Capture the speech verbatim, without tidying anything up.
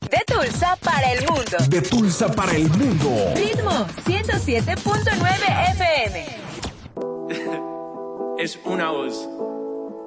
De Tulsa para el mundo. De Tulsa para el mundo. Ritmo ciento siete punto nueve F M. Es una voz.